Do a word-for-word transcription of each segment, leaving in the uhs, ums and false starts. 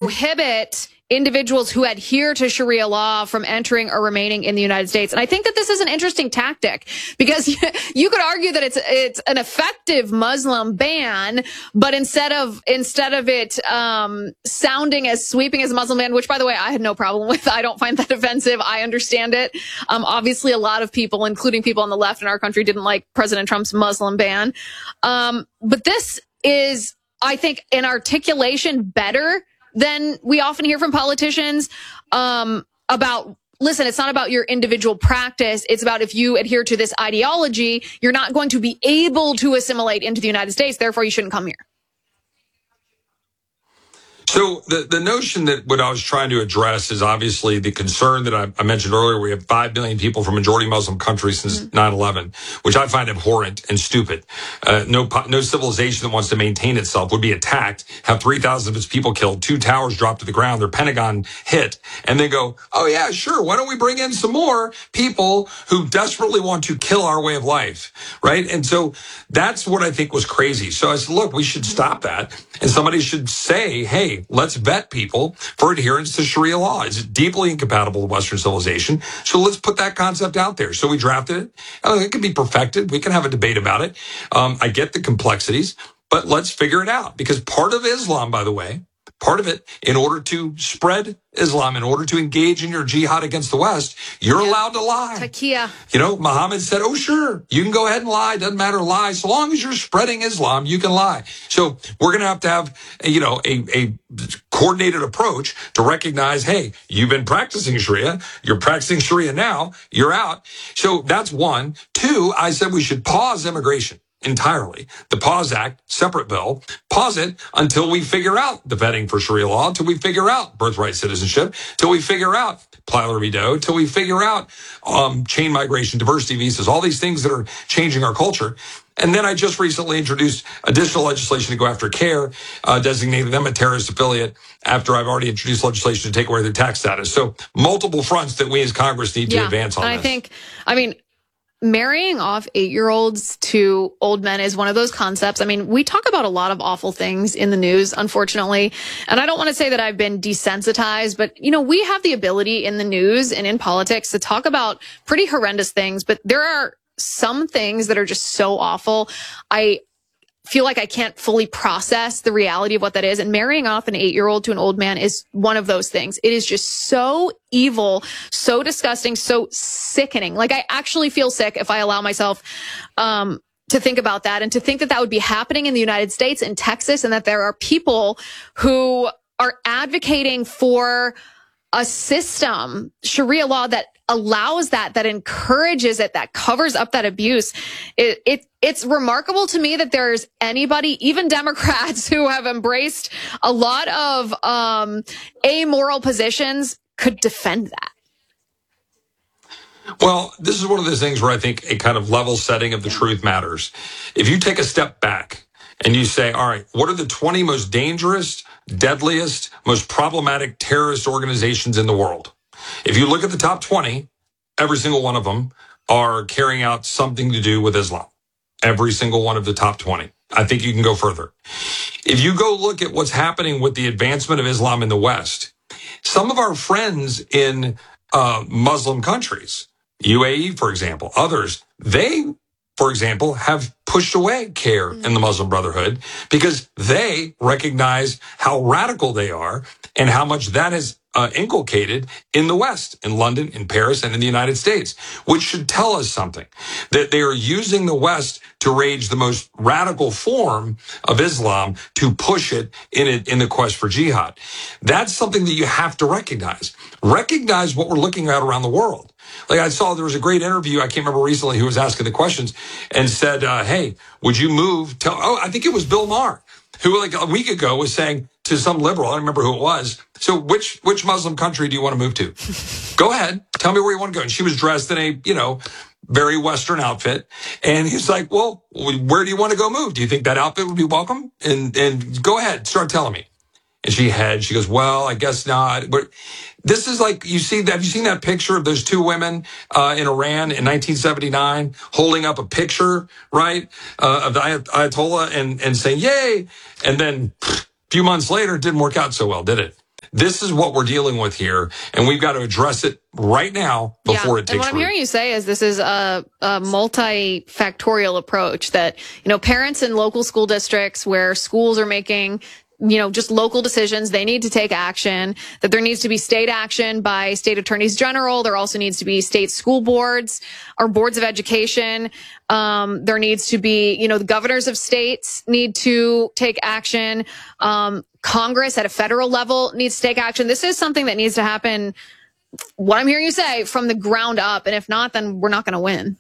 prohibit individuals who adhere to Sharia law from entering or remaining in the United States. And I think that this is an interesting tactic because you could argue that it's it's an effective Muslim ban, but instead of instead of it um sounding as sweeping as a Muslim ban, which by the way I had no problem with, I don't find that offensive. I understand it. Um obviously a lot of people, including people on the left in our country, didn't like President Trump's Muslim ban. Um but this is, I think, an articulation better than we often hear from politicians um, about, listen, it's not about your individual practice. It's about if you adhere to this ideology, you're not going to be able to assimilate into the United States. Therefore, you shouldn't come here. So the, the notion that what I was trying to address is obviously the concern that I, I mentioned earlier. We have five billion people from majority Muslim countries since mm-hmm. nine eleven, which I find abhorrent and stupid. Uh, no no civilization that wants to maintain itself would be attacked, have three thousand of its people killed, two towers dropped to the ground, their Pentagon hit, and then go, oh yeah, sure, why don't we bring in some more people who desperately want to kill our way of life, right? And so that's what I think was crazy. So I said, look, we should stop that. And somebody should say, hey, let's vet people for adherence to Sharia law. It's deeply incompatible with Western civilization. So let's put that concept out there. So we drafted it. Uh, it can be perfected. We can have a debate about it. Um, I get the complexities, but let's figure it out. Because part of Islam, by the way, part of it, in order to spread Islam, in order to engage in your jihad against the West, you're yeah. allowed to lie. Taqiyya. You know, Muhammad said, oh, sure, you can go ahead and lie. Doesn't matter, lie. So long as you're spreading Islam, you can lie. So we're going to have to have, you know, a, a coordinated approach to recognize, hey, you've been practicing Sharia. You're practicing Sharia now. You're out. So that's one. Two, I said we should pause immigration entirely. The Pause Act, separate bill, pause it until we figure out the vetting for Sharia law, until we figure out birthright citizenship, till we figure out Plurality Vitae, till we figure out um, chain migration, diversity visas, all these things that are changing our culture. And then I just recently introduced additional legislation to go after CARE, uh, designating them a terrorist affiliate after I've already introduced legislation to take away their tax status. So multiple fronts that we as Congress need yeah, to advance on and this. I think, I mean, marrying off eight-year-olds to old men is one of those concepts. I mean, we talk about a lot of awful things in the news, unfortunately. And I don't want to say that I've been desensitized, but, you know, we have the ability in the news and in politics to talk about pretty horrendous things. But there are some things that are just so awful. I feel like I can't fully process the reality of what that is. And marrying off an eight-year-old to an old man is one of those things. It is just so evil, so disgusting, so sickening. Like, I actually feel sick if I allow myself um to think about that and to think that that would be happening in the United States, in Texas, and that there are people who are advocating for a system, Sharia law, that allows that, that encourages it, that covers up that abuse. It, it, it's remarkable to me that there's anybody, even Democrats who have embraced a lot of um, amoral positions, could defend that. Well, this is one of those things where I think a kind of level setting of the truth matters. If you take a step back and you say, all right, what are the twenty most dangerous, deadliest, most problematic terrorist organizations in the world? If you look at the top twenty, every single one of them are carrying out something to do with Islam. Every single one of the top twenty. I think you can go further. If you go look at what's happening with the advancement of Islam in the West, some of our friends in uh, Muslim countries, U A E, for example, others, they, for example, have pushed away CARE and the Muslim Brotherhood because they recognize how radical they are and how much that has uh, inculcated in the West, in London, in Paris, and in the United States, which should tell us something, that they are using the West to rage the most radical form of Islam to push it in it in the quest for jihad. That's something that you have to recognize. Recognize what we're looking at around the world. Like, I saw there was a great interview, I can't remember recently, who was asking the questions and said, uh, hey, would you move to, oh, I think it was Bill Maher, who like a week ago was saying to some liberal, I don't remember who it was, so which which Muslim country do you want to move to? Go ahead, tell me where you want to go. And she was dressed in a, you know, very Western outfit. And he's like, well, where do you want to go move? Do you think that outfit would be welcome? And and go ahead, start telling me. And she had, she goes, well, I guess not. But this is like, you see that, have you seen that picture of those two women uh, in Iran in nineteen seventy-nine holding up a picture, right, uh, of the Ayatollah and, and saying, yay. And then pff, a few months later, it didn't work out so well, did it? This is what we're dealing with here, and we've got to address it right now before yeah. it takes And what I'm root. hearing you say is this is a, a multifactorial approach that, you know, parents in local school districts where schools are making, you know, just local decisions, they need to take action, that there needs to be state action by state attorneys general. There also needs to be state school boards or boards of education. Um, there needs to be, you know, the governors of states need to take action. Um, Congress at a federal level needs to take action. This is something that needs to happen, what I'm hearing you say, from the ground up. And if not, then we're not going to win.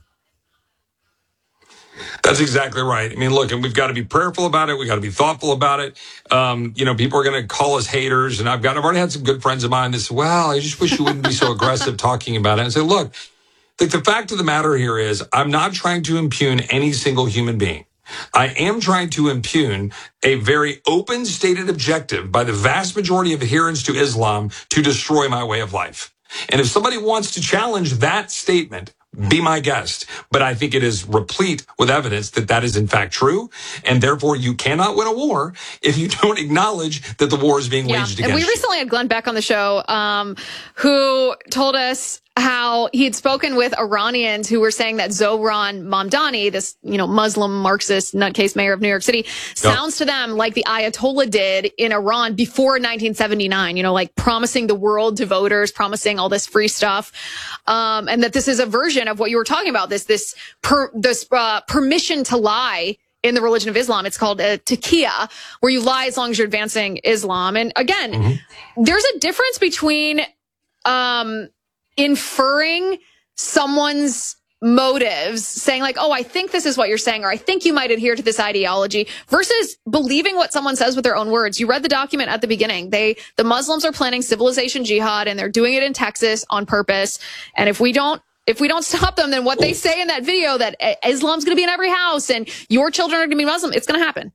That's exactly right. I mean, look, and we've got to be prayerful about it. We've got to be thoughtful about it. Um, you know, people are going to call us haters. And I've got, I've already had some good friends of mine that say, well, I just wish you wouldn't be so aggressive talking about it. And say, look, the, the fact of the matter here is I'm not trying to impugn any single human being. I am trying to impugn a very open stated objective by the vast majority of adherents to Islam to destroy my way of life. And if somebody wants to challenge that statement, be my guest. But I think it is replete with evidence that that is in fact true. And therefore you cannot win a war if you don't acknowledge that the war is being yeah. waged against you. And we recently had Glenn Beck on the show, um, who told us how he'd spoken with Iranians who were saying that Zohran Mamdani, this, you know, Muslim Marxist nutcase mayor of New York City, sounds to them like the Ayatollah did in Iran before nineteen seventy-nine, you know, like promising the world to voters, promising all this free stuff. Um, and that this is a version of what you were talking about, this, this, per, this, uh, permission to lie in the religion of Islam. It's called a taqiyya, where you lie as long as you're advancing Islam. And again, mm-hmm. there's a difference between, um, inferring someone's motives, saying like, oh, I think this is what you're saying, or I think you might adhere to this ideology, versus believing what someone says with their own words. You read the document at the beginning. They, the Muslims are planning civilization jihad, and they're doing it in Texas on purpose. And if we don't, if we don't stop them, then what they say in that video that Islam's going to be in every house and your children are going to be Muslim, it's going to happen.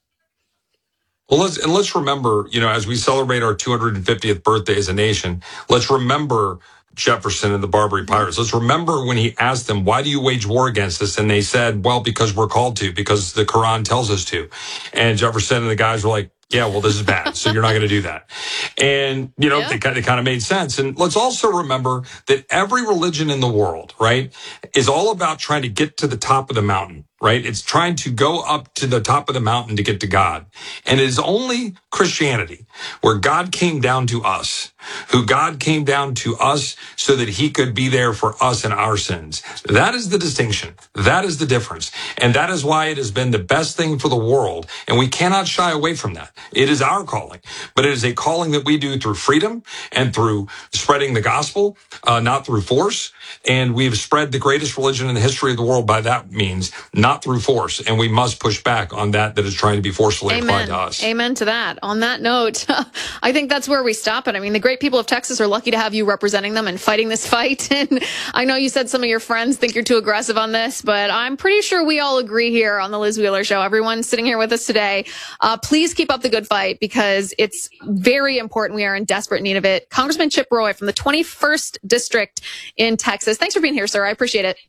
Well, let's, and let's remember, you know, as we celebrate our two hundred fiftieth birthday as a nation, let's remember Jefferson and the Barbary Pirates. Let's remember when he asked them, why do you wage war against us? And they said, well, because we're called to, because the Quran tells us to. And Jefferson and the guys were like, yeah, well, this is bad, so you're not going to do that. And, you know, yeah. they, they kind of made sense. And let's also remember that every religion in the world, right, is all about trying to get to the top of the mountain, right? It's trying to go up to the top of the mountain to get to God. And it is only Christianity where God came down to us, who God came down to us so that he could be there for us and our sins. That is the distinction. That is the difference. And that is why it has been the best thing for the world. And we cannot shy away from that. It is our calling, but it is a calling that we do through freedom and through spreading the gospel, uh, not through force. And we've spread the greatest religion in the history of the world by that means, not through force. And we must push back on that that is trying to be forcefully Amen. applied to us. Amen to that. On that note, I think that's where we stop it. I mean, the great people of Texas are lucky to have you representing them and fighting this fight. And I know you said some of your friends think you're too aggressive on this, but I'm pretty sure we all agree here on the Liz Wheeler Show. Everyone sitting here with us today, uh, please keep up the good fight because it's very important. We are in desperate need of it. Congressman Chip Roy from the twenty-first District in Texas. Thanks for being here, sir. I appreciate it.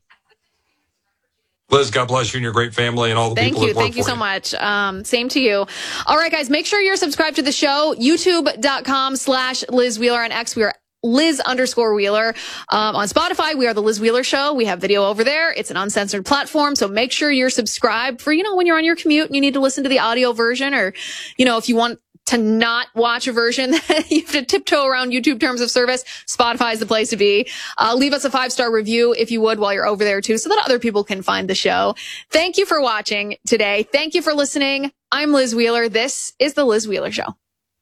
Liz, God bless you and your great family and all the Thank people you. that work Thank you for so much. Um, same to you. All right, guys, make sure you're subscribed to the show. YouTube.com slash Liz Wheeler. On X, we are Liz underscore Wheeler. Um, on Spotify, we are the Liz Wheeler Show. We have video over there. It's an uncensored platform. So make sure you're subscribed for, you know, when you're on your commute and you need to listen to the audio version, or, you know, if you want to not watch a version that you have to tiptoe around YouTube terms of service, Spotify is the place to be. Uh, leave us a five-star review if you would while you're over there too, so that other people can find the show. Thank you for watching today. Thank you for listening. I'm Liz Wheeler. This is the Liz Wheeler Show.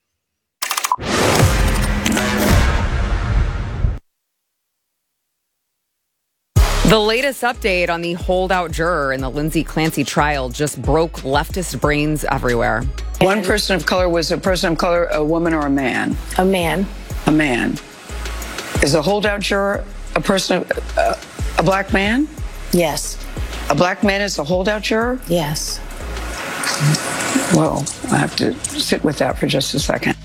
The latest update on the holdout juror in the Lindsay Clancy trial just broke leftist brains everywhere. One person of color was a person of color, a woman or a man? A man. A man. Is a holdout juror a person, of, uh, a black man? Yes. A black man is a holdout juror? Yes. Well, I have to sit with that for just a second.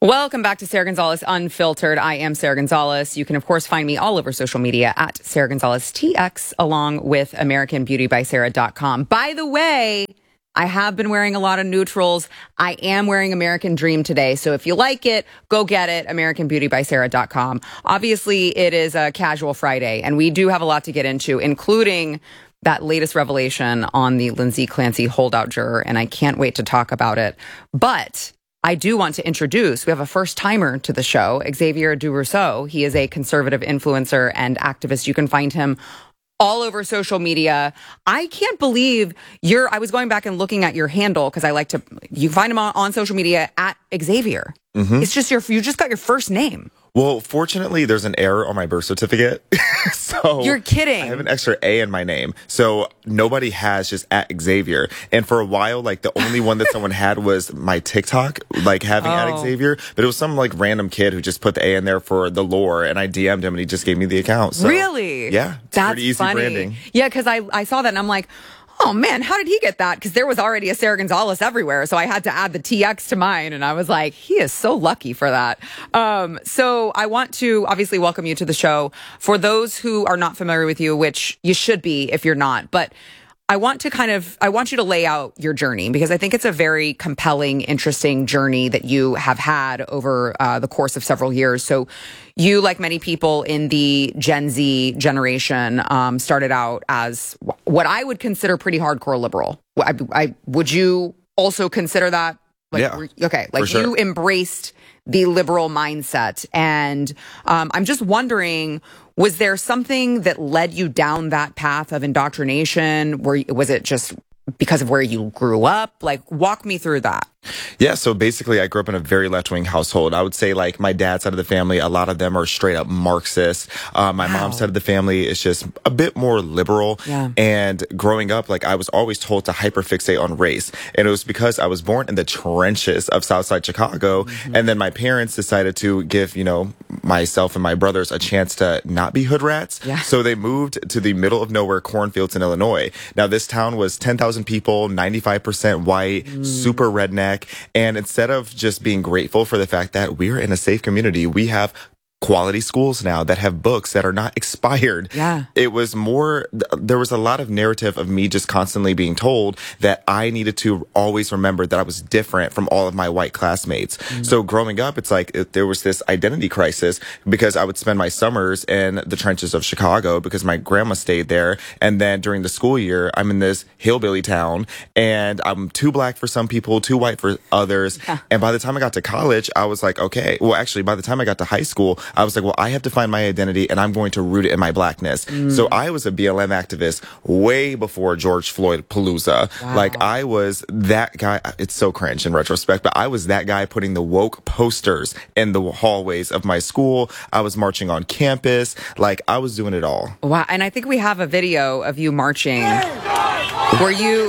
Welcome back to Sarah Gonzalez Unfiltered. I am Sarah Gonzalez. You can, of course, find me all over social media at Sarah Gonzalez T X, along with American Beauty by Sarah dot com. By the way, I have been wearing a lot of neutrals. I am wearing American Dream today. So if you like it, go get it, American Beauty by Sarah dot com. Obviously, it is a casual Friday, and we do have a lot to get into, including that latest revelation on the Lindsay Clancy holdout juror, and I can't wait to talk about it. But I do want to introduce, we have a first timer to the show, Xavier Durousseau. He is a conservative influencer and activist. You can find him all over social media. I can't believe you're, I was going back and looking at your handle because I like to, you find him on, on social media at Xavier. Mm-hmm. It's just your, you just got your first name. Well, fortunately, there's an error on my birth certificate. So you're kidding. I have an extra A in my name. So nobody has just at Xavier. And for a while, like the only one that someone had was my TikTok, like having oh. at Xavier. But it was some like random kid who just put the A in there for the lore. And I D M'd him and he just gave me the account. So, really? Yeah. It's That's pretty easy funny. branding. Yeah, because I, I saw that and I'm like, oh man, how did he get that? Because there was already a Sarah Gonzalez everywhere. So I had to add the T X to mine. And I was like, he is so lucky for that. Um, so I want to obviously welcome you to the show. For those who are not familiar with you, which you should be if you're not, but I want to kind of, I want you to lay out your journey because I think it's a very compelling, interesting journey that you have had over uh, the course of several years. So you, like many people in the Gen Z generation, um, started out as what I would consider pretty hardcore liberal. I, I would you also consider that? Like, yeah. Okay. Like sure. you embraced the liberal mindset. And um, I'm just wondering, was there something that led you down that path of indoctrination? Were, was it just because of where you grew up? Like, walk me through that. Yeah, so basically I grew up in a very left-wing household. I would say like my dad's side of the family, a lot of them are straight up Marxist. Uh, my wow. mom's side of the family is just a bit more liberal. Yeah. And growing up, like I was always told to hyperfixate on race. And it was because I was born in the trenches of Southside Chicago. Mm-hmm. And then my parents decided to give, you know, myself and my brothers a chance to not be hood rats. Yeah. So they moved to the middle of nowhere cornfields in Illinois. Now this town was ten thousand people, ninety-five percent white, mm. super redneck. And instead of just being grateful for the fact that we're in a safe community, we have quality schools now that have books that are not expired. Yeah. It was more, there was a lot of narrative of me just constantly being told that I needed to always remember that I was different from all of my white classmates. Mm-hmm. So growing up, it's like it, there was this identity crisis because I would spend my summers in the trenches of Chicago because my grandma stayed there. And then during the school year, I'm in this hillbilly town and I'm too black for some people, too white for others. Yeah. And by the time I got to college, I was like, okay, well, actually, by the time I got to high school, I was like, well, I have to find my identity and I'm going to root it in my blackness. Mm. So I was a B L M activist way before George Floyd Palooza. Wow. Like I was that guy. It's so cringe in retrospect, but I was that guy putting the woke posters in the hallways of my school. I was marching on campus. Like I was doing it all. Wow. And I think we have a video of you marching. Were you...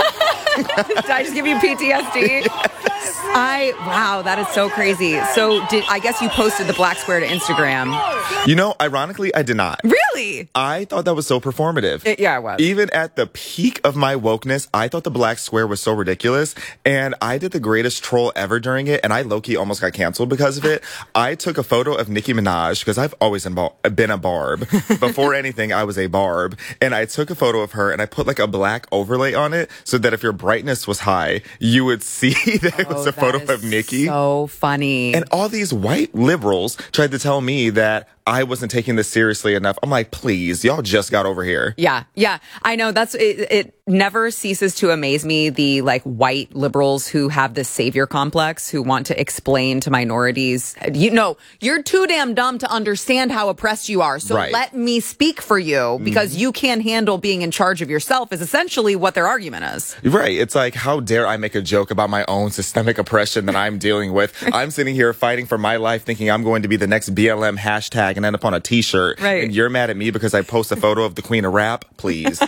Did I just give you P T S D? Yes. I, wow, that is so crazy. So did, I guess you posted the black square to Instagram. You know, ironically, I did not. Really? I thought that was so performative. It, yeah, it was. Even at the peak of my wokeness, I thought the black square was so ridiculous. And I did the greatest troll ever during it. And I low-key almost got canceled because of it. I took a photo of Nicki Minaj because I've always been a barb. Before anything, I was a barb. And I took a photo of her and I put like a black overlay on it so that if your brightness was high, you would see that it was oh, a photo of Nicki. So funny. And all these white liberals tried to tell me that I wasn't taking this seriously enough. I'm like, please, y'all just got over here. Yeah, yeah. I know that's it, it never ceases to amaze me, the like white liberals who have this savior complex, who want to explain to minorities, you know, you're too damn dumb to understand how oppressed you are. So right. let me speak for you because mm-hmm. you can't handle being in charge of yourself is essentially what their argument is. Right. It's like, how dare I make a joke about my own systemic oppression that I'm dealing with? I'm sitting here fighting for my life thinking I'm going to be the next B L M hashtag and end up on a t-shirt. Right. And you're mad at me because I post a photo of the queen of rap? Please.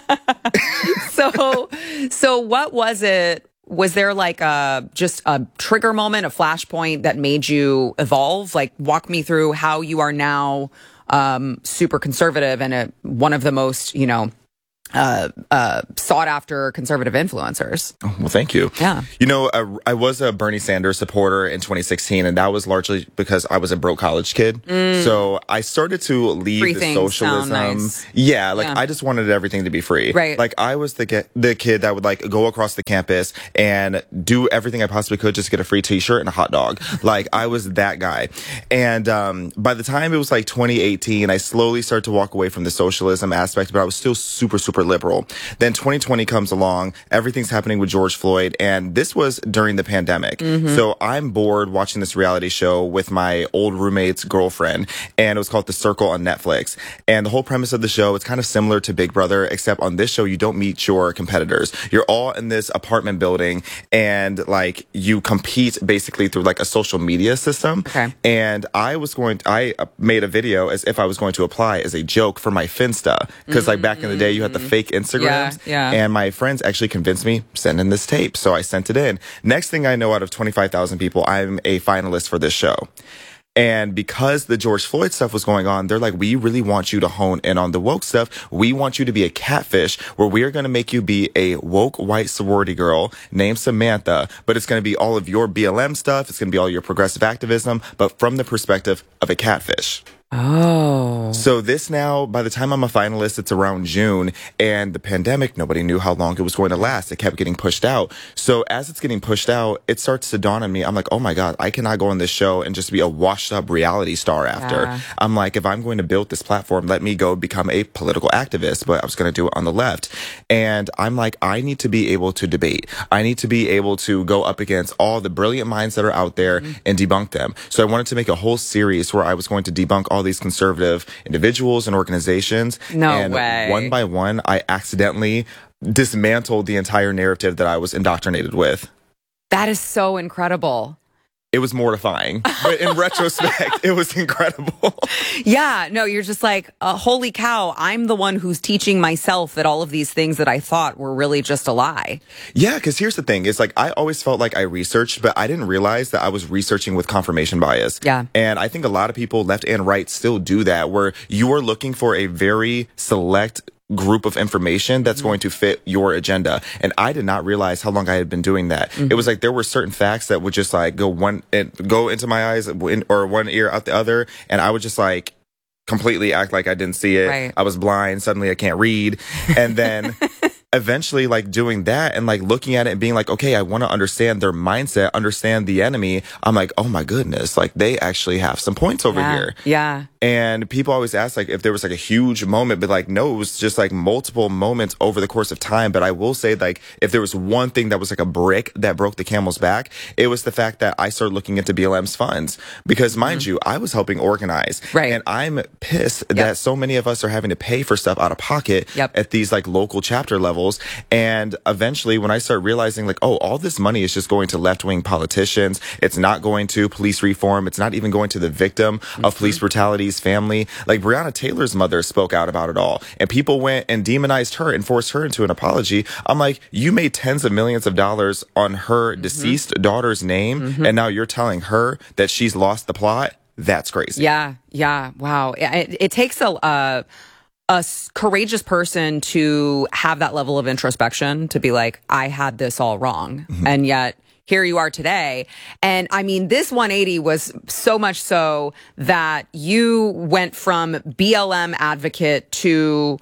so, so what was it? Was there like a, just a trigger moment, a flashpoint that made you evolve? Like walk me through how you are now, um, super conservative and a, one of the most, you know, uh, uh, sought after conservative influencers. Oh, well, thank you. Yeah. You know, I, I was a Bernie Sanders supporter in twenty sixteen, and that was largely because I was a broke college kid. Mm. So I started to leave free the things socialism. Sound nice. Yeah, like yeah. I just wanted everything to be free. Right. Like I was the ge- the kid that would like go across the campus and do everything I possibly could just to get a free T-shirt and a hot dog. Like I was that guy. And um, by the time it was like twenty eighteen, I slowly started to walk away from the socialism aspect, but I was still super, super liberal. Then twenty twenty comes along, everything's happening with George Floyd, and this was during the pandemic. Mm-hmm. So I'm bored watching this reality show with my old roommate's girlfriend, and it was called The Circle on Netflix. And the whole premise of the show, it's kind of similar to Big Brother, except on this show, you don't meet your competitors. You're all in this apartment building, and like you compete basically through like a social media system. Okay. And I was going to, I made a video as if I was going to apply as a joke for my Finsta, because mm-hmm. like back in the day, you had the fake Instagrams. Yeah, yeah. And my friends actually convinced me, send in this tape. So I sent it in. Next thing I know, out of twenty-five thousand people, I'm a finalist for this show. And because the George Floyd stuff was going on, they're like, we really want you to hone in on the woke stuff. We want you to be a catfish, where we are going to make you be a woke white sorority girl named Samantha, but it's going to be all of your B L M stuff. It's going to be all your progressive activism, but from the perspective of a catfish. Oh. So this now, by the time I'm a finalist, it's around June, and the pandemic, nobody knew how long it was going to last. It kept getting pushed out. So as it's getting pushed out, it starts to dawn on me. I'm like, oh my God, I cannot go on this show and just be a washed up reality star after. Yeah. I'm like, if I'm going to build this platform, let me go become a political activist, but I was going to do it on the left. And I'm like, I need to be able to debate. I need to be able to go up against all the brilliant minds that are out there mm-hmm. and debunk them. So I wanted to make a whole series where I was going to debunk all these conservative individuals and organizations. No and way. One by one, I accidentally dismantled the entire narrative that I was indoctrinated with. That is so incredible. It was mortifying, but in retrospect, it was incredible. Yeah, no, you're just like, uh, holy cow, I'm the one who's teaching myself that all of these things that I thought were really just a lie. Yeah, because here's the thing. It's like, I always felt like I researched, but I didn't realize that I was researching with confirmation bias. Yeah. And I think a lot of people, left and right, still do that, where you are looking for a very select group of information that's mm-hmm. going to fit your agenda. And I did not realize how long I had been doing that. Mm-hmm. It was like there were certain facts that would just like go one and go into my eyes or one ear out the other, and I would just like completely act like I didn't see it. Right. I was blind. Suddenly I can't read. And then eventually like doing that and like looking at it and being like, okay, I want to understand their mindset, understand the enemy. I'm like, oh my goodness, like they actually have some points over yeah. here. Yeah. And people always ask like if there was like a huge moment, but like, no, it was just like multiple moments over the course of time. But I will say like, if there was one thing that was like a brick that broke the camel's back, it was the fact that I started looking into B L M's funds, because mind mm-hmm. you, I was helping organize. Right. And I'm pissed yep. that so many of us are having to pay for stuff out of pocket yep. at these like local chapter levels. And eventually when I start realizing like, oh, all this money is just going to left-wing politicians. It's not going to police reform. It's not even going to the victim mm-hmm. of police brutality's family. Like Breonna Taylor's mother spoke out about it all, and people went and demonized her and forced her into an apology. I'm like, you made tens of millions of dollars on her mm-hmm. deceased daughter's name. Mm-hmm. And now you're telling her that she's lost the plot. That's crazy. Yeah. Yeah. Wow. It, it takes a, uh, a courageous person to have that level of introspection, to be like, I had this all wrong. Mm-hmm. And yet here you are today. And I mean, this one eighty was so much so that you went from B L M advocate to,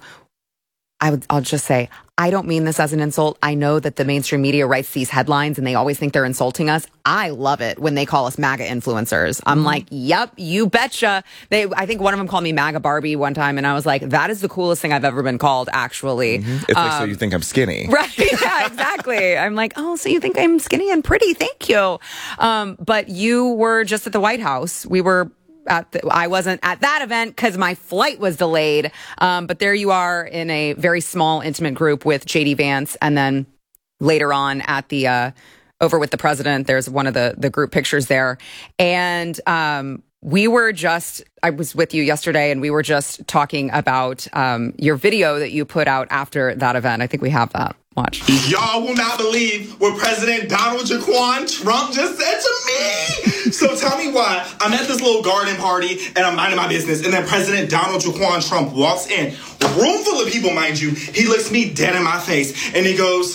I would, I'll just say, I don't mean this as an insult. I know that the mainstream media writes these headlines and they always think they're insulting us. I love it when they call us MAGA influencers. I'm mm-hmm. like, yep, you betcha. They, I think one of them called me MAGA Barbie one time, and I was like, that is the coolest thing I've ever been called, actually. Mm-hmm. It's um, like, so you think I'm skinny. Right. Yeah, exactly. I'm like, oh, so you think I'm skinny and pretty? Thank you. Um, but you were just at the White House. We were At the, I wasn't at that event because my flight was delayed. Um, but there you are in a very small, intimate group with J D Vance. And then later on at the, uh, over with the president, there's one of the, the group pictures there. And, um, we were just, I was with you yesterday and we were just talking about, um, your video that you put out after that event. I think we have that. Watch. Y'all will not believe what President Donald Jaquan Trump just said to me. So tell me why. I'm at this little garden party and I'm minding my business. And then President Donald Jaquan Trump walks in. A room full of people, mind you. He looks me dead in my face and he goes,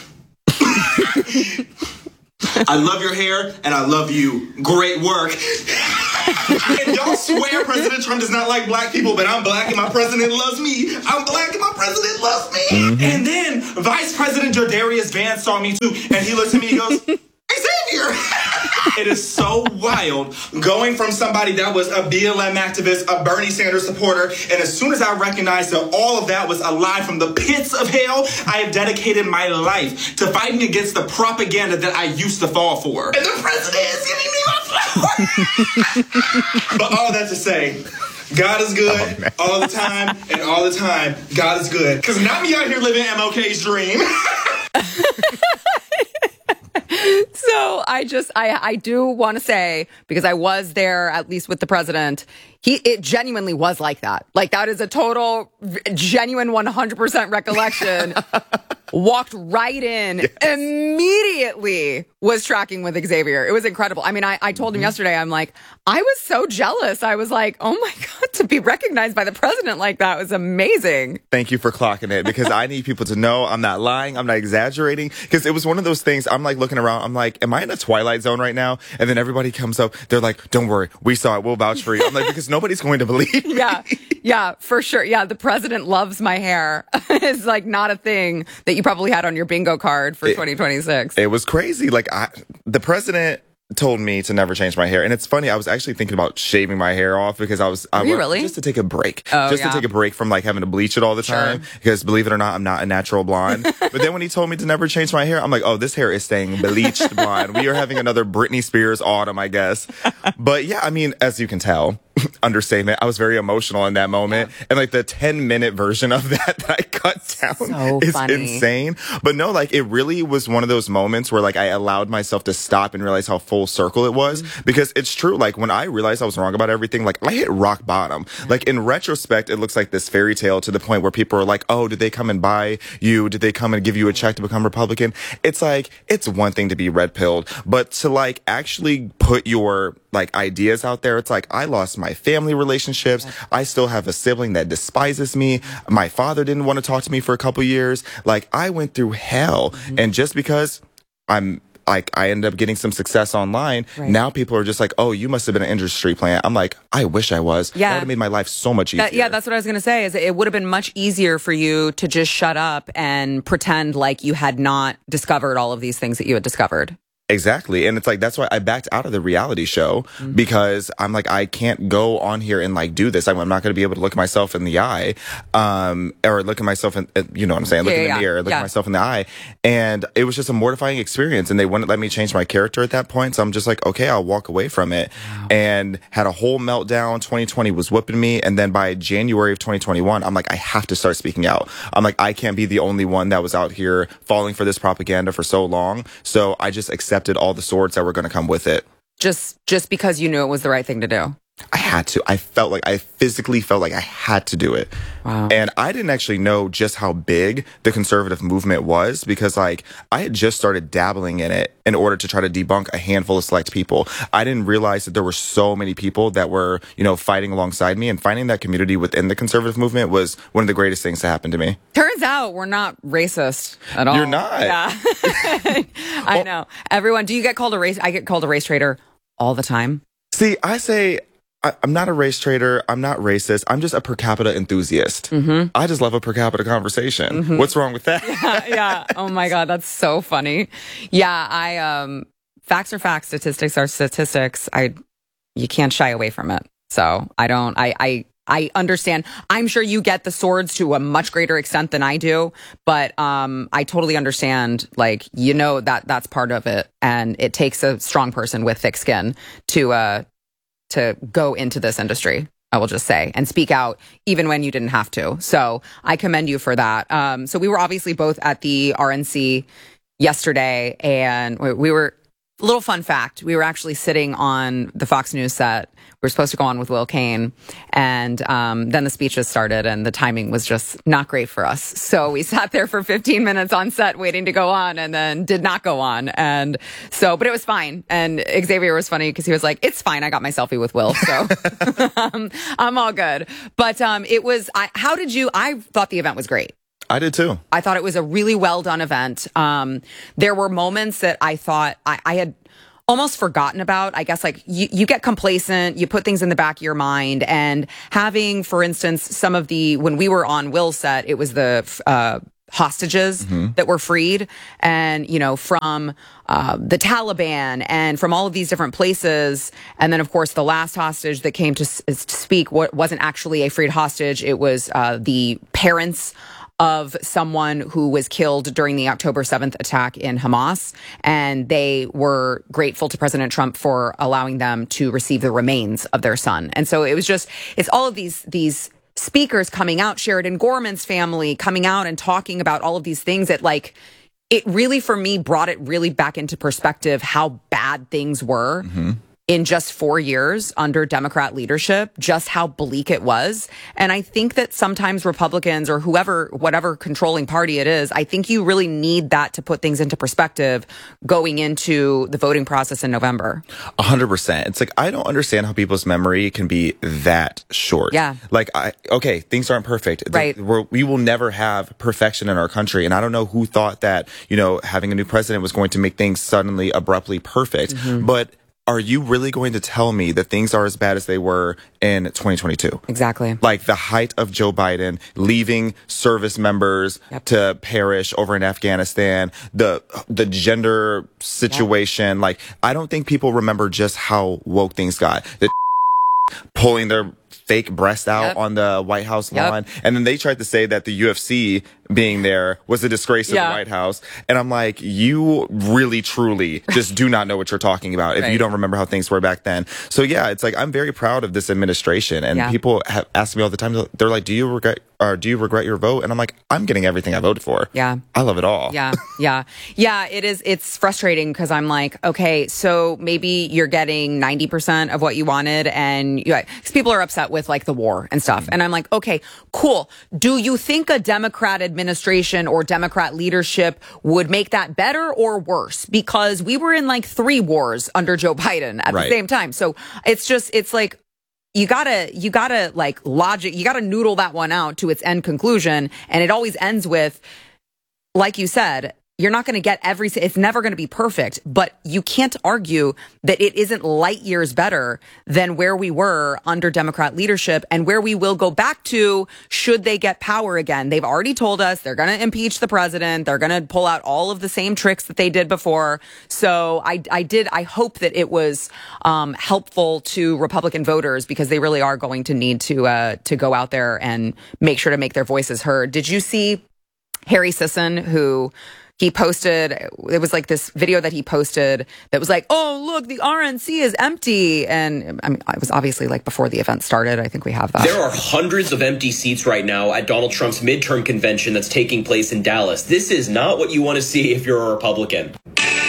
I love your hair and I love you. Great work. And y'all swear President Trump does not like black people, but I'm black and my president loves me. I'm black and my president loves me. Mm-hmm. And then Vice President Jordarius Vance saw me too, and he looks at me and he goes, Xavier. It is so wild going from somebody that was a B L M activist, a Bernie Sanders supporter, and as soon as I recognized that all of that was a lie from the pits of hell, I have dedicated my life to fighting against the propaganda that I used to fall for. And the president is giving me my flowers. But all that to say, God is good oh, all the time, and all the time, God is good. Because not me out here living M L K's dream. So I just, I, I do want to say, because I was there, at least with the president, he, it genuinely was like that. Like that is a total, genuine one hundred percent recollection. Walked right in, yes. Immediately was tracking with Xavier. It was incredible. I mean, I, I told him mm-hmm. yesterday, I'm like, I was so jealous. I was like, oh my God, to be recognized by the president like that was amazing. Thank you for clocking it, because I need people to know I'm not lying. I'm not exaggerating, because it was one of those things. I'm like looking around. I'm like, am I in a Twilight Zone right now? And then everybody comes up. They're like, don't worry. We saw it. We'll vouch for you. I'm like, because nobody's going to believe me. Yeah. Yeah, for sure. Yeah. The president loves my hair. It's like not a thing that you probably had on your bingo card for it, twenty twenty-six. It was crazy. Like I, the president told me to never change my hair. And it's funny, I was actually thinking about shaving my hair off because I was, I was really? just to take a break. Oh, just yeah. to take a break from like having to bleach it all the time. Sure. Because believe it or not, I'm not a natural blonde. But then when he told me to never change my hair, I'm like, oh, this hair is staying bleached blonde. We are having another Britney Spears autumn, I guess. But yeah, I mean, as you can tell, understatement, I was very emotional in that moment. Yeah. And like the ten minute version of that that I cut down so is funny. insane. But no, like it really was one of those moments where like I allowed myself to stop and realize how full circle it was. Because it's true, like when I realized I was wrong about everything, like I hit rock bottom. Yeah. Like in retrospect, it looks like this fairy tale to the point where people are like, oh, did they come and buy you? Did they come and give you a check to become Republican? It's like, it's one thing to be red pilled, but to like actually put your like ideas out there, it's like, I lost my family relationships. I still have a sibling that despises me. My father didn't want to talk to me for a couple years. Like I went through hell. Mm-hmm. And just because I'm like, I ended up getting some success online. Right. Now people are just like, oh, you must have been an industry plant. I'm like, I wish I was. Yeah. That would have made my life so much easier. That, yeah, that's what I was going to say is it would have been much easier for you to just shut up and pretend like you had not discovered all of these things that you had discovered. Exactly. And it's like, that's why I backed out of the reality show mm-hmm. because I'm like, I can't go on here and like do this. I'm, I'm not going to be able to look myself in the eye, um, or look at myself in, you know what I'm saying? Look yeah, in the yeah, mirror, look yeah. at myself in the eye. And it was just a mortifying experience and they wouldn't let me change my character at that point. So I'm just like, okay, I'll walk away from it. Wow. And had a whole meltdown. twenty twenty was whooping me. And then by January of twenty twenty-one, I'm like, I have to start speaking out. I'm like, I can't be the only one that was out here falling for this propaganda for so long. So I just accepted all the swords that were going to come with it. Just just because you knew it was the right thing to do. I had to. I felt like I physically felt like I had to do it. Wow. And I didn't actually know just how big the conservative movement was because like I had just started dabbling in it in order to try to debunk a handful of select people. I didn't realize that there were so many people that were, you know, fighting alongside me, and finding that community within the conservative movement was one of the greatest things to happen to me. Turns out we're not racist at all. You're not. Yeah. I well, know. Everyone, do you get called a race? I get called a race traitor all the time. See, I say I, I'm not a race trader. I'm not racist. I'm just a per capita enthusiast. Mm-hmm. I just love a per capita conversation. Mm-hmm. What's wrong with that? Yeah, yeah. Oh my God, that's so funny. Yeah, I um, facts are facts, statistics are statistics. I you can't shy away from it. So I don't. I I I understand. I'm sure you get the swords to a much greater extent than I do, but um, I totally understand. Like you know that that's part of it, and it takes a strong person with thick skin to uh. to go into this industry, I will just say, and speak out even when you didn't have to. So I commend you for that. Um, so we were obviously both at the R N C yesterday, and we were little fun fact. We were actually sitting on the Fox News set. We were supposed to go on with Will Cain. And um, then the speeches started and the timing was just not great for us. So we sat there for fifteen minutes on set waiting to go on and then did not go on. And so, but it was fine. And Xavier was funny because he was like, it's fine. I got my selfie with Will. So um, I'm all good. But um, it was, I, how did you, I thought the event was great. I did too. I thought it was a really well done event. Um, there were moments that I thought I, I had almost forgotten about. I guess like you, you get complacent, you put things in the back of your mind, and having, for instance, some of the, when we were on Will's set, it was the, uh, hostages mm-hmm. that were freed, and you know, from uh, the Taliban and from all of these different places. And then of course the last hostage that came to, s- to speak wasn't actually a freed hostage. It was uh, the parents of someone who was killed during the October seventh attack in Hamas. And they were grateful to President Trump for allowing them to receive the remains of their son. And so it was just, it's all of these, these speakers coming out, Sheridan Gorman's family coming out and talking about all of these things that, like, it really, for me, brought it really back into perspective how bad things were. Mm-hmm. In just four years under Democrat leadership, just how bleak it was. And I think that sometimes Republicans or whoever, whatever controlling party it is, I think you really need that to put things into perspective going into the voting process in November. A hundred percent. It's like, I don't understand how people's memory can be that short. Yeah. Like, I, okay, things aren't perfect. Right. We're, we will never have perfection in our country. And I don't know who thought that, you know, having a new president was going to make things suddenly abruptly perfect. Mm-hmm. But are you really going to tell me that things are as bad as they were in twenty twenty-two? Exactly. Like the height of Joe Biden leaving service members yep. to perish over in Afghanistan, the the gender situation. Yep. Like, I don't think people remember just how woke things got. The pulling their fake breast out yep. on the White House lawn. Yep. And then they tried to say that the U F C being there was a disgrace to yeah. the White House. And I'm like, you really, truly just do not know what you're talking about if right. you don't remember how things were back then. So yeah, it's like, I'm very proud of this administration. And yeah. people have asked me all the time, they're like, do you regret, or do you regret your vote? And I'm like, I'm getting everything I voted for. Yeah. I love it all. Yeah. Yeah. Yeah. It is. It's frustrating because I'm like, okay, so maybe you're getting ninety percent of what you wanted. And you, cause people are upset with like the war and stuff. Mm-hmm. And I'm like, okay, cool. Do you think a Democrat administration or Democrat leadership would make that better or worse? Because we were in like three wars under Joe Biden at right. the same time. So it's just, it's like, you gotta, you gotta like logic, you gotta noodle that one out to its end conclusion. And it always ends with, like you said, you're not going to get every, it's never going to be perfect, but you can't argue that it isn't light years better than where we were under Democrat leadership and where we will go back to should they get power again. They've already told us they're going to impeach the president. They're going to pull out all of the same tricks that they did before. So I, I did, I hope that it was um, helpful to Republican voters because they really are going to need to, uh, to go out there and make sure to make their voices heard. Did you see Harry Sisson, who he posted, it was like this video that he posted that was like, oh, look, the R N C is empty. And I mean, it was obviously like before the event started. I think we have that. There are hundreds of empty seats right now at Donald Trump's midterm convention that's taking place in Dallas. This is not what you want to see if you're a Republican. It's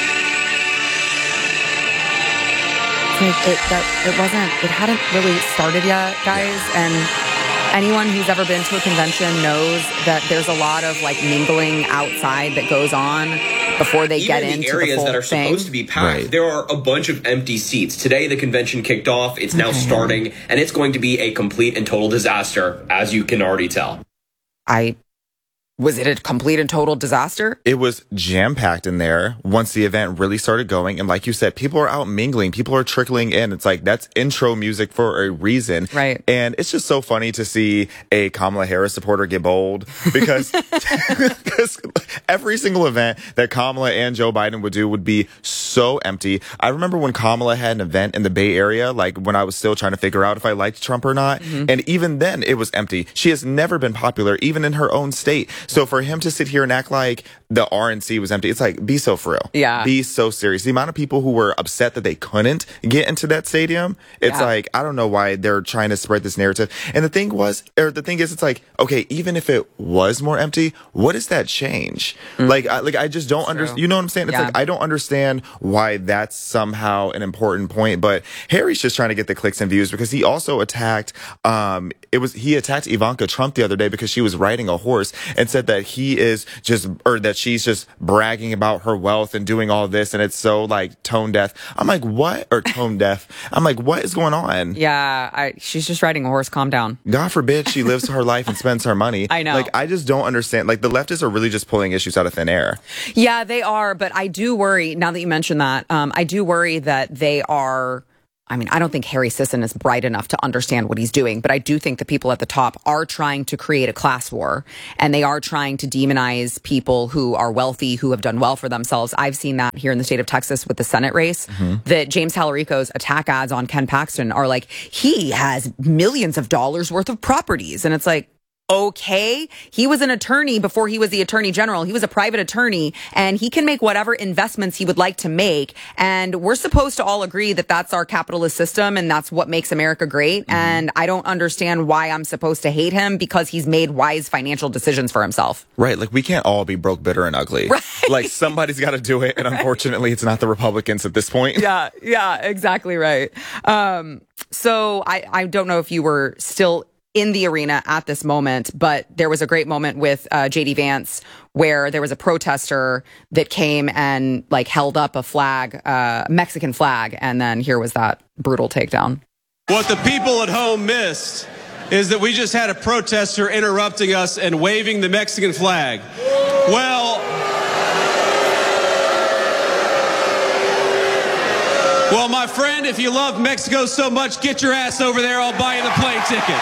like it, that, it wasn't, it hadn't really started yet, guys. And anyone who's ever been to a convention knows that there's a lot of like mingling outside that goes on before they Even get the into areas the full that are thing. supposed to be packed. Right. There are a bunch of empty seats. Today, the convention kicked off. It's now okay. starting, and it's going to be a complete and total disaster, as you can already tell. I Was it a complete and total disaster? It was jam-packed in there once the event really started going. And like you said, people are out mingling. People are trickling in. It's like, that's intro music for a reason. Right. And it's just so funny to see a Kamala Harris supporter get bold because, because every single event that Kamala and Joe Biden would do would be so empty. I remember when Kamala had an event in the Bay Area, like when I was still trying to figure out if I liked Trump or not. Mm-hmm. And even then it was empty. She has never been popular, even in her own state. So for him to sit here and act like the R N C was empty. It's like, be so for real. Yeah. Be so serious. The amount of people who were upset that they couldn't get into that stadium, it's Yeah. like, I don't know why they're trying to spread this narrative. And the thing was, or the thing is, it's like, okay, even if it was more empty, what does that change? Mm. Like, I, like I just don't understand. You know what I'm saying? It's Yeah. like, I don't understand why that's somehow an important point. But Harry's just trying to get the clicks and views because he also attacked, um, it was, he attacked Ivanka Trump the other day because she was riding a horse and said that he is just, or that she's just bragging about her wealth and doing all this. And it's so like tone deaf. I'm like, what? Or tone deaf. I'm like, what is going on? Yeah, I, she's just riding a horse. Calm down. God forbid she lives her life and spends her money. I know. Like, I just don't understand. Like, the leftists are really just pulling issues out of thin air. Yeah, they are. But I do worry, now that you mentioned that, um, I do worry that they are, I mean, I don't think Harry Sisson is bright enough to understand what he's doing, but I do think the people at the top are trying to create a class war, and they are trying to demonize people who are wealthy, who have done well for themselves. I've seen that here in the state of Texas with the Senate race, mm-hmm. that James Talarico's attack ads on Ken Paxton are like, he has millions of dollars worth of properties. And it's like, okay, he was an attorney before he was the attorney general. He was a private attorney, and he can make whatever investments he would like to make. And we're supposed to all agree that that's our capitalist system and that's what makes America great. Mm-hmm. And I don't understand why I'm supposed to hate him because he's made wise financial decisions for himself. Right. Like, we can't all be broke, bitter, and ugly. Right. Like, somebody's got to do it. And unfortunately, it's not the Republicans at this point. Yeah, yeah, exactly right. Um, so I, I don't know if you were still in the arena at this moment, but there was a great moment with uh, J D Vance where there was a protester that came and like held up a flag, uh, Mexican flag, and then here was that brutal takedown. What the people at home missed is that we just had a protester interrupting us and waving the Mexican flag. Well, well, my friend, if you love Mexico so much, get your ass over there. I'll buy you the plane ticket.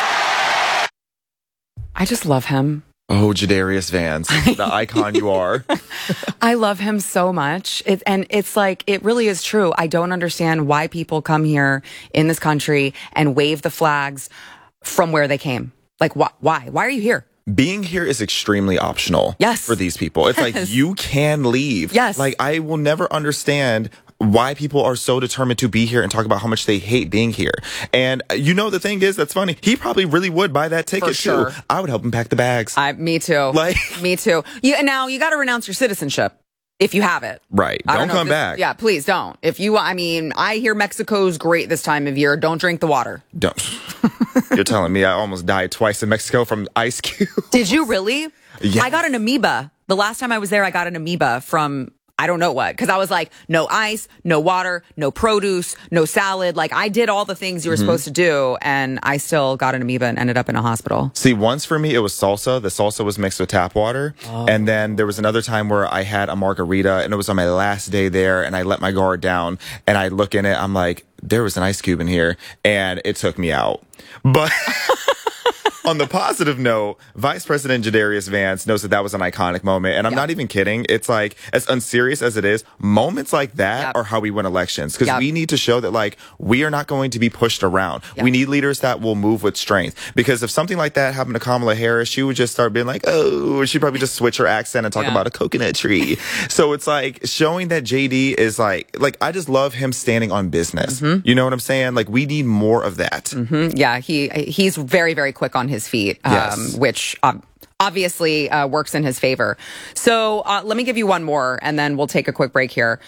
I just love him. Oh, Jadarius Vance, the icon you are. I love him so much. It, and it's like, it really is true. I don't understand why people come here in this country and wave the flags from where they came. Like, wh- why? Why are you here? Being here is extremely optional. Yes. For these people. It's yes. like, you can leave. Yes. Like, I will never understand why people are so determined to be here and talk about how much they hate being here. And you know, the thing is, that's funny. He probably really would buy that ticket For sure. too. I would help him pack the bags. I, me too. Like, me too. You, and now you got to renounce your citizenship if you have it. Right. I Don't, don't come this, back. Yeah, please don't. If you, I mean, I hear Mexico's great this time of year. Don't drink the water. Don't. You're telling me I almost died twice in Mexico from Ice Cube. Did you really? Yeah. I got an amoeba. The last time I was there, I got an amoeba from I don't know what, because I was like, no ice, no water, no produce, no salad. Like, I did all the things you were mm-hmm. supposed to do, and I still got an amoeba and ended up in a hospital. See, once for me, it was salsa. The salsa was mixed with tap water. Oh. And then there was another time where I had a margarita, and it was on my last day there, and I let my guard down, and I look in it, I'm like, there was an ice cube in here, and it took me out. But on the positive note, Vice President Jadarius Vance knows that that was an iconic moment. And I'm yep. not even kidding. It's like, as unserious as it is, moments like that yep. are how we win elections. Because yep. we need to show that, like, we are not going to be pushed around. Yep. We need leaders that will move with strength. Because if something like that happened to Kamala Harris, she would just start being like, oh, she'd probably just switch her accent and talk yeah. about a coconut tree. So it's like showing that J D is like, like, I just love him standing on business. Mm-hmm. You know what I'm saying? Like, we need more of that. Mm-hmm. Yeah, he he's very, very quick on his feet, um, yes. which um, obviously uh, works in his favor. So uh, let me give you one more, and then we'll take a quick break here.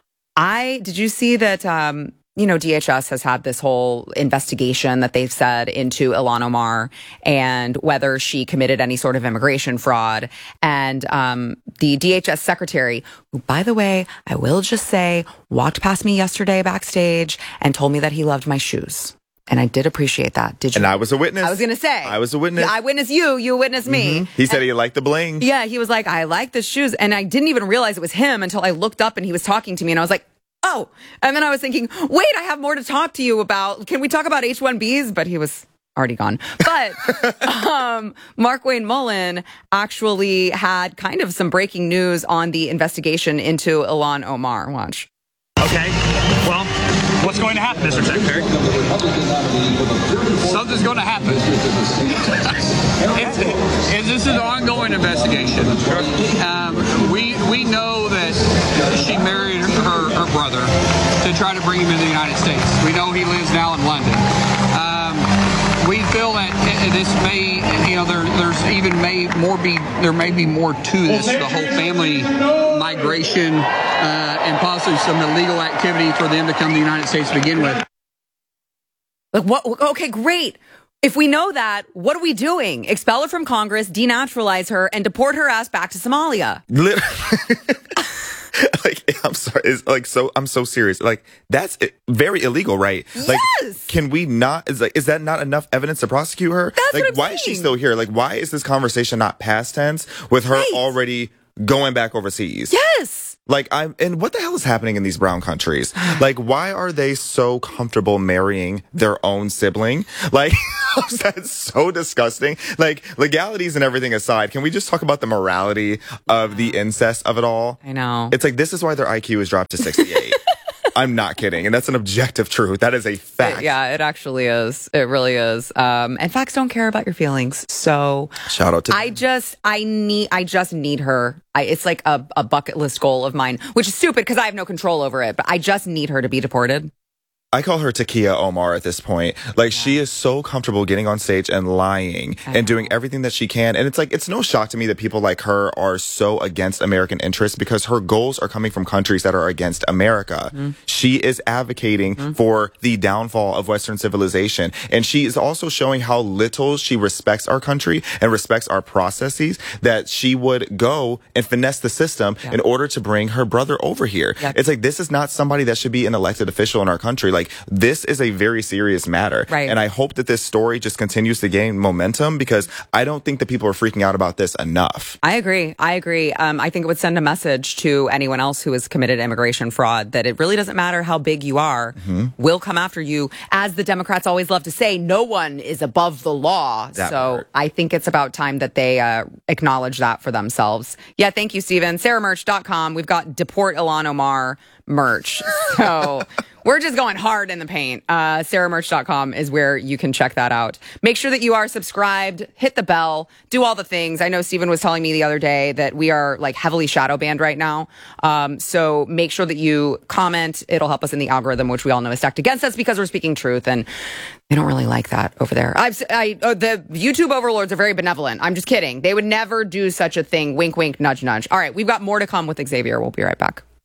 I did you see that? Um, you know, D H S has had this whole investigation that they've said into Ilhan Omar and whether she committed any sort of immigration fraud. And um, the D H S secretary, who, by the way, I will just say, walked past me yesterday backstage and told me that he loved my shoes. And I did appreciate that. Did you? And I was a witness. I was going to say. I was a witness. Yeah, I witnessed you. You witnessed me. Mm-hmm. He said and, he liked the bling. Yeah, he was like, I like the shoes. And I didn't even realize it was him until I looked up and he was talking to me. And I was like, oh. And then I was thinking, wait, I have more to talk to you about. Can we talk about H one Bs? But he was already gone. But um, Markwayne Mullin actually had kind of some breaking news on the investigation into Ilhan Omar. Watch. Okay. Well, What's going to happen, Mister Secretary? Something's going to happen. it's, it's, this is an ongoing investigation. Um, we we know that she married her, her brother to try to bring him into the United States. We know he lives now in London. Um, we feel that this may, you know, there, there's even may more be there may be more to this, the whole family migration uh, and possibly some illegal activity for them to come to the United States to begin with. Like what? Okay, great. If we know that, what are we doing? Expel her from Congress, denaturalize her, and deport her ass back to Somalia. Like, I'm sorry. It's like, so I'm so serious. Like, that's very illegal, right? Like, yes. Can we not, is like, is that not enough evidence to prosecute her? That's like, what I'm why saying. is she still here? Like, why is this conversation not past tense with her Right. already going back overseas? Yes. Like, I'm, and what the hell is happening in these brown countries? Like, why are they so comfortable marrying their own sibling? Like, that's so disgusting. Like, legalities and everything aside, can we just talk about the morality of the incest of it all? I know. It's like, this is why their I Q is dropped to sixty-eight. I'm not kidding. And that's an objective truth. That is a fact. It- yeah, it actually is. It really is. Um, and facts don't care about your feelings. So Shout out to I just, I need, I just need her. I, it's like a, a bucket list goal of mine, which is stupid because I have no control over it, but I just need her to be deported. I call her Takia Omar at this point. Like, yeah. She is so comfortable getting on stage and lying I and know. doing everything that she can. And it's like, it's no shock to me that people like her are so against American interests because her goals are coming from countries that are against America. Mm. She is advocating mm. for the downfall of Western civilization. And she is also showing how little she respects our country and respects our processes, that she would go and finesse the system yeah. in order to bring her brother over here. Yep. It's like, this is not somebody that should be an elected official in our country. Like, this is a very serious matter. Right. And I hope that this story just continues to gain momentum because I don't think that people are freaking out about this enough. I agree. I agree. Um, I think it would send a message to anyone else who has committed immigration fraud that it really doesn't matter how big you are. Mm-hmm. We'll come after you. As the Democrats always love to say, no one is above the law. That so part. I think it's about time that they uh, acknowledge that for themselves. Yeah, thank you, Stephen. Sarah Merch dot com. We've got Deport Ilhan Omar merch. So we're just going hard in the paint. Uh, Sarah Merch dot com is where you can check that out. Make sure that you are subscribed, hit the bell, do all the things. I know Stephen was telling me the other day that we are like heavily shadow banned right now. Um, so make sure that you comment. It'll help us in the algorithm, which we all know is stacked against us because we're speaking truth. And they don't really like that over there. I've, I, oh, the YouTube overlords are very benevolent. I'm just kidding. They would never do such a thing. Wink, wink, nudge, nudge. All right. We've got more to come with Xavier. We'll be right back.